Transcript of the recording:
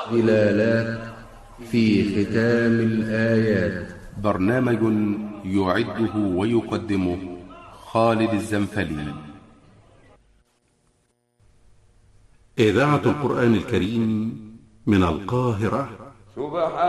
ضلالات في ختام الآيات. برنامج يعده ويقدمه خالد الزنفلي. إذاعة القرآن الكريم من القاهرة.